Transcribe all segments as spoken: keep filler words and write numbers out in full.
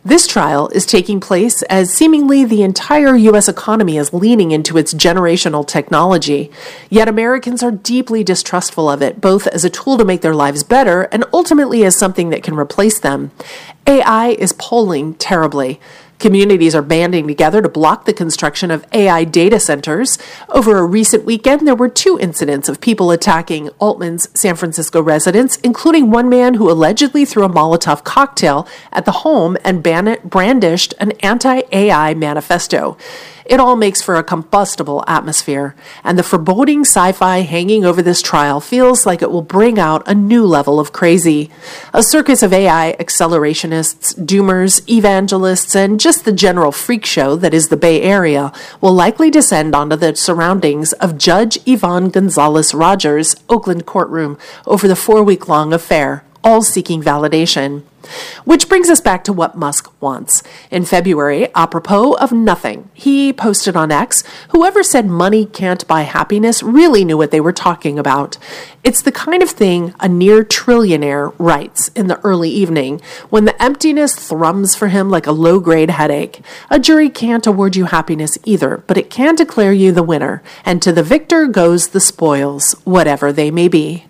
This trial is taking place as seemingly the entire U S economy is leaning into its generational technology, yet Americans are deeply distrustful of it, both as a tool to make their lives better and ultimately as something that can replace them. A I is polling terribly. Communities are banding together to block the construction of A I data centers. Over a recent weekend, there were two incidents of people attacking Altman's San Francisco residence, including one man who allegedly threw a Molotov cocktail at the home and brandished an anti-A I manifesto. It all makes for a combustible atmosphere, and the foreboding sci-fi hanging over this trial feels like it will bring out a new level of crazy. A circus of A I accelerationists, doomers, evangelists, and just the general freak show that is the Bay Area will likely descend onto the surroundings of Judge Yvonne Gonzalez Rogers' Oakland courtroom over the four-week-long affair, all seeking validation. Which brings us back to what Musk wants. In February, apropos of nothing, he posted on X, "Whoever said money can't buy happiness really knew what they were talking about. It's the kind of thing a near trillionaire writes in the early evening, when the emptiness thrums for him like a low-grade headache. A jury can't award you happiness either, but it can declare you the winner, and to the victor goes the spoils, whatever they may be."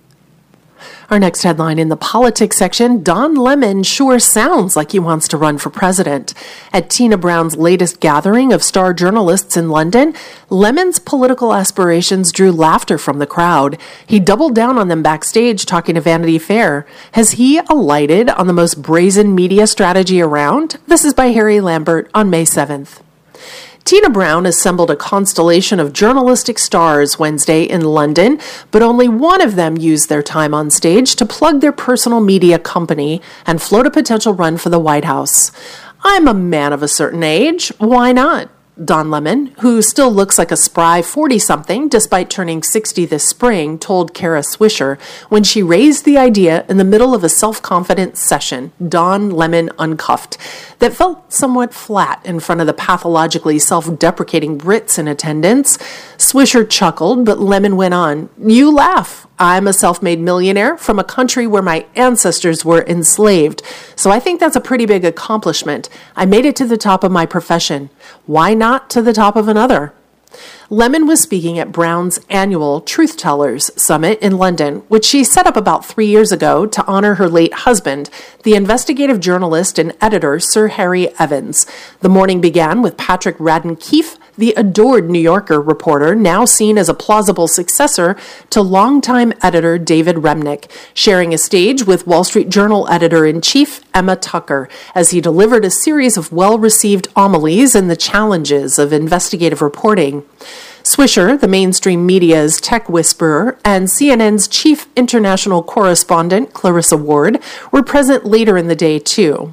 Our next headline in the politics section, Don Lemon sure sounds like he wants to run for president. At Tina Brown's latest gathering of star journalists in London, Lemon's political aspirations drew laughter from the crowd. He doubled down on them backstage talking to Vanity Fair. Has he alighted on the most brazen media strategy around? This is by Harry Lambert on May seventh. Tina Brown assembled a constellation of journalistic stars Wednesday in London, but only one of them used their time on stage to plug their personal media company and float a potential run for the White House. "I'm a man of a certain age. Why not?" Don Lemon, who still looks like a spry forty-something despite turning sixty this spring, told Kara Swisher when she raised the idea in the middle of a self-confident session, Don Lemon uncuffed, that felt somewhat flat in front of the pathologically self-deprecating Brits in attendance. Swisher chuckled, but Lemon went on, "You laugh. I'm a self-made millionaire from a country where my ancestors were enslaved, so I think that's a pretty big accomplishment. I made it to the top of my profession. Why not to the top of another?" Lemon was speaking at Brown's annual Truth Tellers Summit in London, which she set up about three years ago to honor her late husband, the investigative journalist and editor Sir Harry Evans. The morning began with Patrick Radden Keefe, the adored New Yorker reporter, now seen as a plausible successor to longtime editor David Remnick, sharing a stage with Wall Street Journal editor-in-chief Emma Tucker as he delivered a series of well-received homilies in the challenges of investigative reporting. Swisher, the mainstream media's tech whisperer, and C N N's chief international correspondent, Clarissa Ward, were present later in the day, too.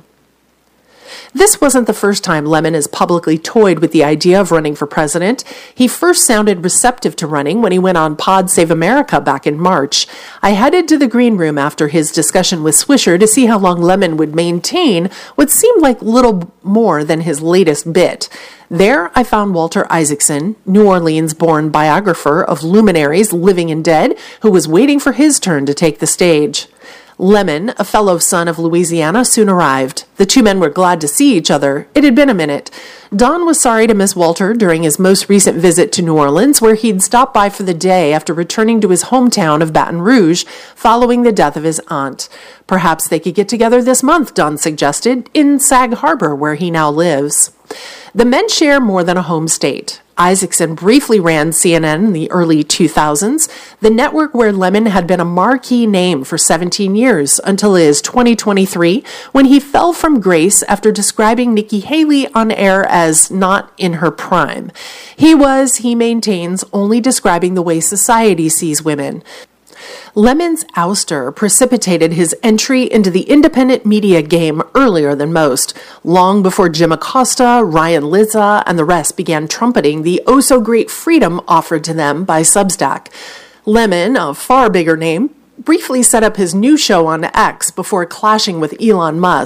This wasn't the first time Lemon has publicly toyed with the idea of running for president. He first sounded receptive to running when he went on Pod Save America back in March. I headed to the green room after his discussion with Swisher to see how long Lemon would maintain what seemed like little more than his latest bit. There, I found Walter Isaacson, New Orleans-born biographer of luminaries living and dead, who was waiting for his turn to take the stage. Lemon, a fellow son of Louisiana, soon arrived. The two men were glad to see each other. It had been a minute. Don was sorry to miss Walter during his most recent visit to New Orleans, where he'd stopped by for the day after returning to his hometown of Baton Rouge following the death of his aunt. Perhaps they could get together this month, Don suggested, in Sag Harbor, where he now lives. The men share more than a home state. Isaacson briefly ran C N N in the early two thousands, the network where Lemon had been a marquee name for seventeen years until his twenty twenty-three, when he fell from grace after describing Nikki Haley on air as not in her prime. He was, he maintains, only describing the way society sees women. Lemon's ouster precipitated his entry into the independent media game earlier than most, long before Jim Acosta, Ryan Lizza, and the rest began trumpeting the oh-so-great freedom offered to them by Substack. Lemon, a far bigger name, briefly set up his new show on X before clashing with Elon Musk.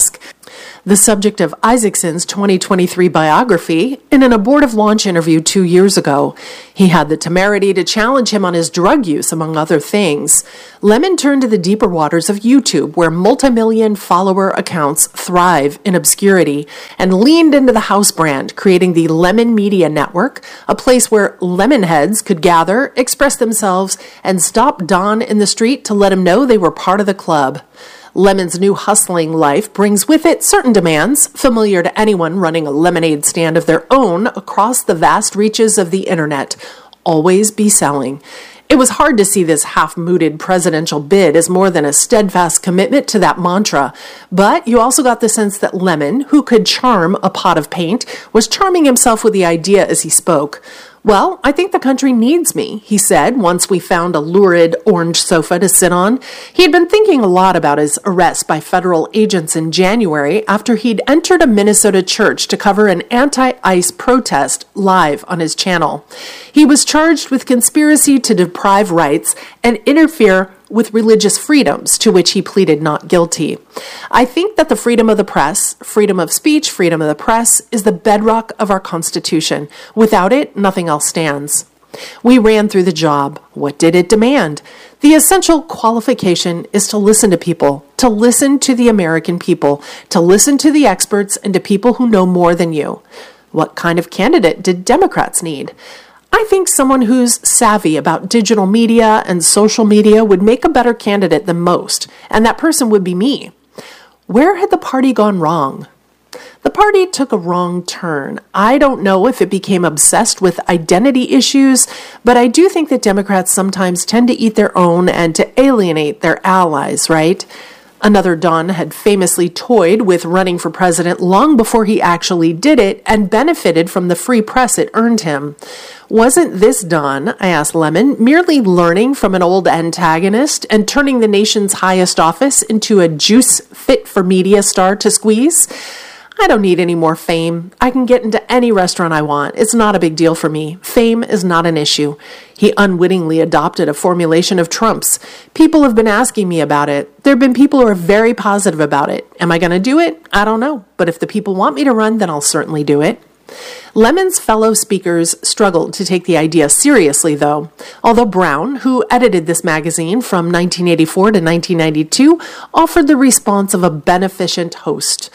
The subject of Isaacson's twenty twenty-three biography in an abortive launch interview two years ago. He had the temerity to challenge him on his drug use, among other things. Lemon turned to the deeper waters of YouTube, where multi-million follower accounts thrive in obscurity, and leaned into the house brand, creating the Lemon Media Network, a place where lemon heads could gather, express themselves, and stop Don in the street to let him know they were part of the club. Lemon's new hustling life brings with it certain demands, familiar to anyone running a lemonade stand of their own across the vast reaches of the internet. Always be selling. It was hard to see this half-mooted presidential bid as more than a steadfast commitment to that mantra, but you also got the sense that Lemon, who could charm a pot of paint, was charming himself with the idea as he spoke. "Well, I think the country needs me," he said once we found a lurid orange sofa to sit on. He had been thinking a lot about his arrest by federal agents in January after he'd entered a Minnesota church to cover an anti-ICE protest live on his channel. He was charged with conspiracy to deprive rights and interfere with religious freedoms, to which he pleaded not guilty. "I think that the freedom of the press, freedom of speech, freedom of the press, is the bedrock of our Constitution. Without it, nothing else stands. We ran through the job. What did it demand? The essential qualification is to listen to people, to listen to the American people, to listen to the experts and to people who know more than you. What kind of candidate did Democrats need? I think someone who's savvy about digital media and social media would make a better candidate than most, and that person would be me. Where had the party gone wrong? The party took a wrong turn. I don't know if it became obsessed with identity issues, but I do think that Democrats sometimes tend to eat their own and to alienate their allies, right? Another Don had famously toyed with running for president long before he actually did it and benefited from the free press it earned him. Wasn't this Don, I asked Lemon, merely learning from an old antagonist and turning the nation's highest office into a juice fit for media star to squeeze? I don't need any more fame. I can get into any restaurant I want. It's not a big deal for me. Fame is not an issue. He unwittingly adopted a formulation of Trump's. People have been asking me about it. There have been people who are very positive about it. Am I going to do it? I don't know. But if the people want me to run, then I'll certainly do it. Lemon's fellow speakers struggled to take the idea seriously, though. Although Brown, who edited this magazine from nineteen eighty-four to nineteen ninety-two, offered the response of a beneficent host.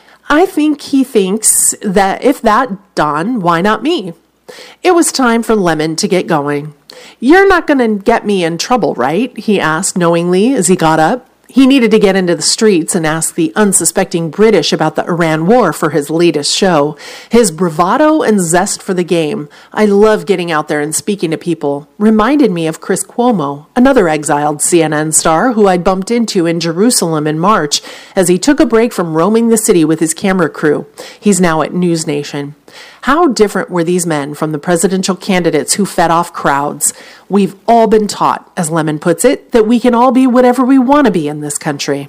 I think he thinks that if that Don, why not me? It was time for Lemon to get going. "You're not going to get me in trouble, right?" he asked knowingly as he got up. He needed to get into the streets and ask the unsuspecting British about the Iran war for his latest show. His bravado and zest for the game, I love getting out there and speaking to people, reminded me of Chris Cuomo, another exiled C N N star who I'd bumped into in Jerusalem in March as he took a break from roaming the city with his camera crew. He's now at News Nation. How different were these men from the presidential candidates who fed off crowds? We've all been taught, as Lemon puts it, that we can all be whatever we want to be in this country.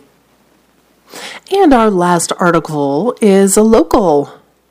And our last article is a local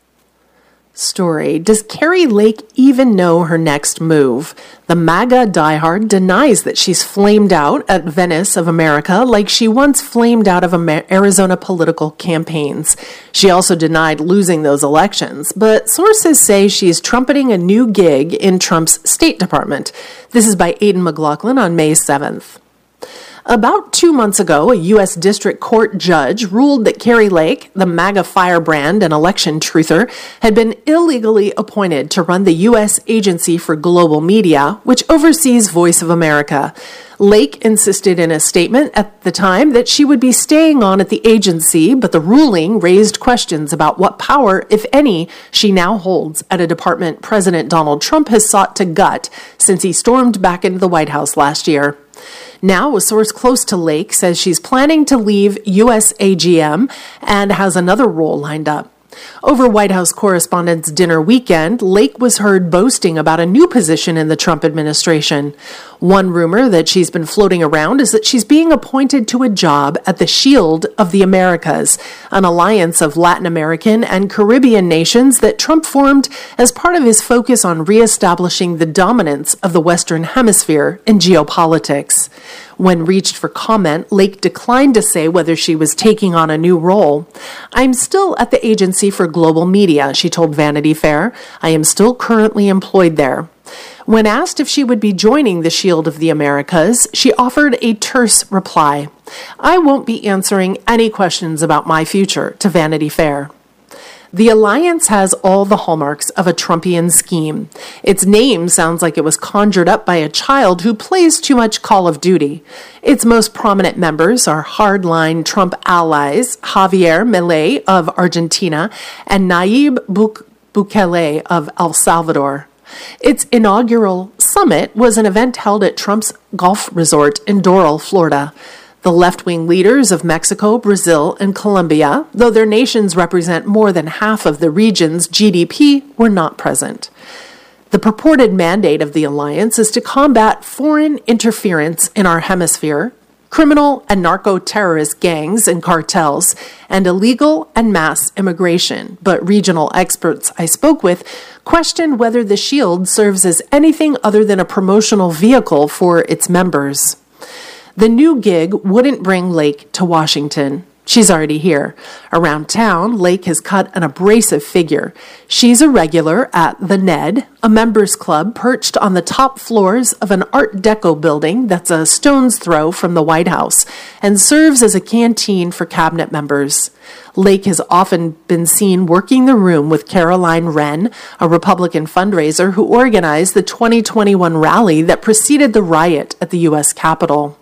story. Does Kari Lake even know her next move? The MAGA diehard denies that she's flamed out at Venice of America like she once flamed out of Amer- Arizona political campaigns. She also denied losing those elections, but sources say she's trumpeting a new gig in Trump's State Department. This is by Aidan McLaughlin on May seventh. About two months ago, a U S District Court judge ruled that Kari Lake, the MAGA firebrand and election truther, had been illegally appointed to run the U S Agency for Global Media, which oversees Voice of America. Lake insisted in a statement at the time that she would be staying on at the agency, but the ruling raised questions about what power, if any, she now holds at a department President Donald Trump has sought to gut since he stormed back into the White House last year. Now, a source close to Lake says she's planning to leave U S A G M and has another role lined up. Over White House Correspondents' Dinner weekend, Lake was heard boasting about a new position in the Trump administration. One rumor that she's been floating around is that she's being appointed to a job at the Shield of the Americas, an alliance of Latin American and Caribbean nations that Trump formed as part of his focus on reestablishing the dominance of the Western Hemisphere in geopolitics. When reached for comment, Lake declined to say whether she was taking on a new role. "I'm still at the Agency for Global Media," she told Vanity Fair. "I am still currently employed there." When asked if she would be joining the Shield of the Americas, she offered a terse reply. "I won't be answering any questions about my future," to Vanity Fair. The alliance has all the hallmarks of a Trumpian scheme. Its name sounds like it was conjured up by a child who plays too much Call of Duty. Its most prominent members are hardline Trump allies Javier Milei of Argentina and Nayib Bukele of El Salvador. Its inaugural summit was an event held at Trump's golf resort in Doral, Florida. The left-wing leaders of Mexico, Brazil, and Colombia, though their nations represent more than half of the region's G D P, were not present. The purported mandate of the alliance is to combat foreign interference in our hemisphere, criminal and narco-terrorist gangs and cartels, and illegal and mass immigration. But regional experts I spoke with questioned whether the Shield serves as anything other than a promotional vehicle for its members. The new gig wouldn't bring Lake to Washington. She's already here. Around town, Lake has cut an abrasive figure. She's a regular at The Ned, a members club perched on the top floors of an Art Deco building that's a stone's throw from the White House and serves as a canteen for cabinet members. Lake has often been seen working the room with Caroline Wren, a Republican fundraiser who organized the twenty twenty-one rally that preceded the riot at the U S Capitol.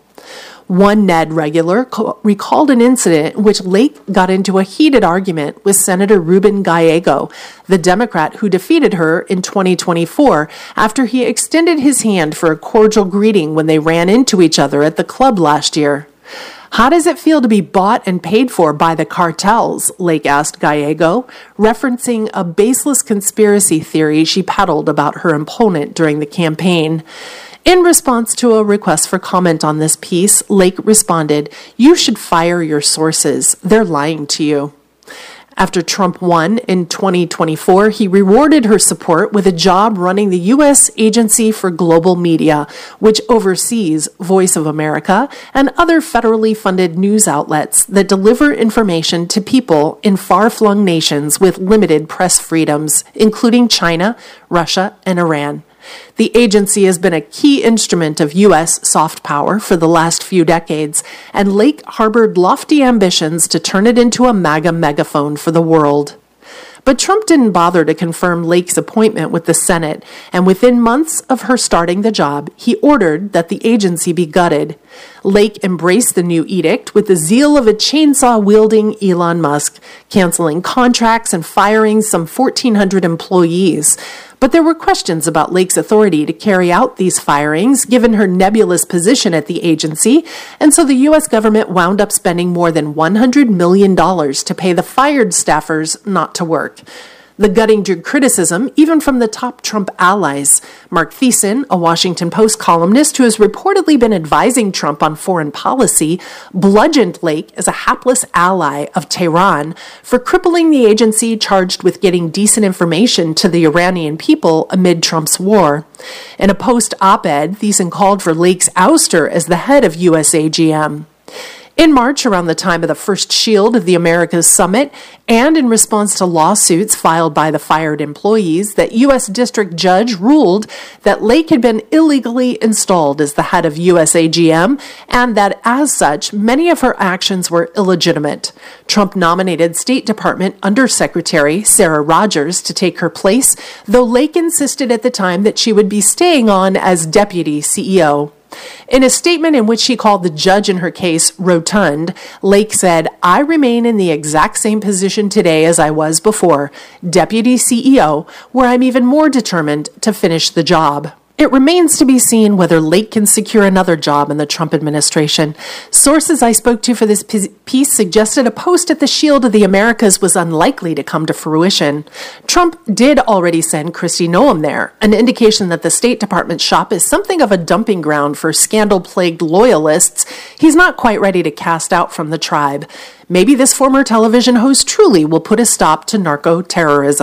One Ned regular co- recalled an incident in which Lake got into a heated argument with Senator Ruben Gallego, the Democrat who defeated her in twenty twenty-four, after he extended his hand for a cordial greeting when they ran into each other at the club last year. "How does it feel to be bought and paid for by the cartels?" Lake asked Gallego, referencing a baseless conspiracy theory she peddled about her opponent during the campaign. In response to a request for comment on this piece, Lake responded, "You should fire your sources. They're lying to you." After Trump won in twenty twenty-four, he rewarded her support with a job running the U S Agency for Global Media, which oversees Voice of America and other federally funded news outlets that deliver information to people in far-flung nations with limited press freedoms, including China, Russia, and Iran. The agency has been a key instrument of U S soft power for the last few decades, and Lake harbored lofty ambitions to turn it into a MAGA megaphone for the world. But Trump didn't bother to confirm Lake's appointment with the Senate, and within months of her starting the job, he ordered that the agency be gutted. Lake embraced the new edict with the zeal of a chainsaw-wielding Elon Musk, canceling contracts and firing some fourteen hundred employees. But there were questions about Lake's authority to carry out these firings, given her nebulous position at the agency, and so the U S government wound up spending more than one hundred million dollars to pay the fired staffers not to work. The gutting drew criticism even from the top Trump allies. Mark Thiessen, a Washington Post columnist who has reportedly been advising Trump on foreign policy, bludgeoned Lake as a hapless ally of Tehran for crippling the agency charged with getting decent information to the Iranian people amid Trump's war. In a Post op-ed, Thiessen called for Lake's ouster as the head of U S A G M. In March, around the time of the first Shield of the Americas summit, and in response to lawsuits filed by the fired employees, that U S district judge ruled that Lake had been illegally installed as the head of U S A G M, and that as such, many of her actions were illegitimate. Trump nominated State Department Undersecretary Sarah Rogers to take her place, though Lake insisted at the time that she would be staying on as deputy C E O. In a statement in which she called the judge in her case rotund, Lake said, "I remain in the exact same position today as I was before, deputy C E O, where I'm even more determined to finish the job." It remains to be seen whether Lake can secure another job in the Trump administration. Sources I spoke to for this piece suggested a post at the Shield of the Americas was unlikely to come to fruition. Trump did already send Kristi Noem there, an indication that the State Department shop is something of a dumping ground for scandal-plagued loyalists he's not quite ready to cast out from the tribe. Maybe this former television host truly will put a stop to narco-terrorism.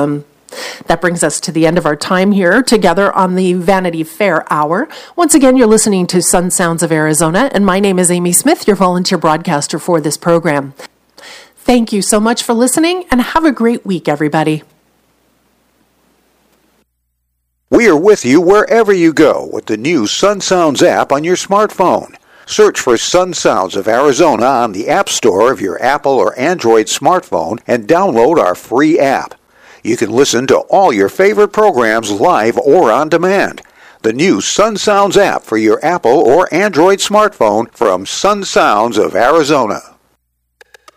That brings us to the end of our time here together on the Vanity Fair Hour. Once again, you're listening to Sun Sounds of Arizona, and my name is Amy Smith, your volunteer broadcaster for this program. Thank you so much for listening, and have a great week, everybody. We are with you wherever you go with the new Sun Sounds app on your smartphone. Search for Sun Sounds of Arizona on the App Store of your Apple or Android smartphone and download our free app. You can listen to all your favorite programs live or on demand. The new Sun Sounds app for your Apple or Android smartphone from Sun Sounds of Arizona.